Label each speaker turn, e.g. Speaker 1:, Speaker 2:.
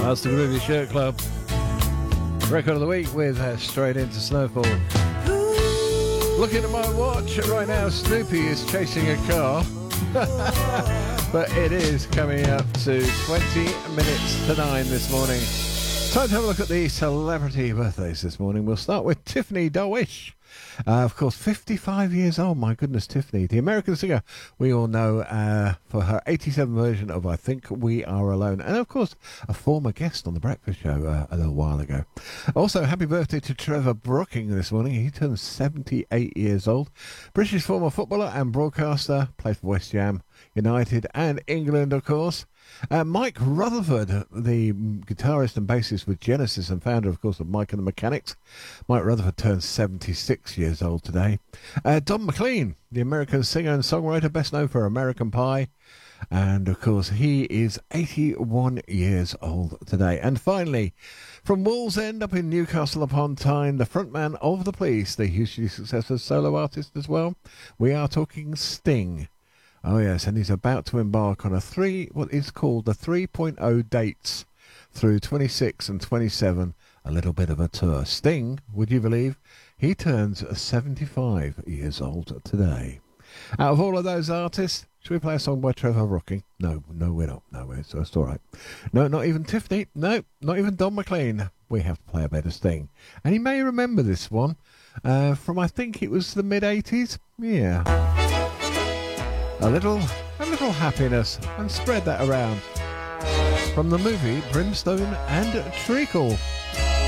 Speaker 1: That's the Groovy Shirt Club. Record of the week with Straight Into Snowfall. Looking at my watch right now, Snoopy is chasing a car. But it is coming up to 20 minutes to 9 this morning. Time to have a look at the celebrity birthdays this morning. We'll start with Tiffany Darwish. Of course, 55 years old. My goodness, Tiffany. The American singer we all know for her 87 version of I Think We Are Alone. And, of course, a former guest on The Breakfast Show a little while ago. Also, happy birthday to Trevor Brooking this morning. He turns 78 years old. British former footballer and broadcaster. Played for West Ham United and England, of course. Mike Rutherford, the guitarist and bassist with Genesis and founder, of course, of Mike and the Mechanics. Mike Rutherford turns 76 years old today. Don McLean, the American singer and songwriter, best known for American Pie. And, of course, he is 81 years old today. And finally, from Wallsend up in Newcastle upon Tyne, the frontman of The Police, the hugely successful solo artist as well. We are talking Sting. Oh, yes, and he's about to embark on what is called the 3.0 dates through 26 and 27, a little bit of a tour. Sting, would you believe, he turns 75 years old today. Out of all of those artists, should we play a song by Trevor Brooking? No, we're not. No, so it's all right. No, not even Tiffany. No, not even Don McLean. We have to play a better Sting. And you may remember this one from, I think it was the mid-80s. Yeah. A little happiness, and spread that around. From the movie Brimstone and Treacle.